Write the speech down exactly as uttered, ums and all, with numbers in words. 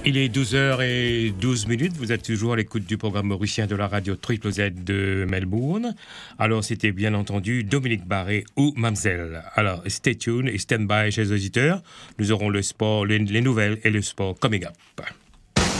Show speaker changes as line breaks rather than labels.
Il est douze heures douze minutes, vous êtes toujours à l'écoute du programme mauricien de la radio Triple Z de Melbourne. Alors c'était bien entendu Dominique Barré ou Mamzelle. Alors stay tuned et stand by chez les auditeurs, nous aurons le sport, les, les nouvelles et le sport coming up.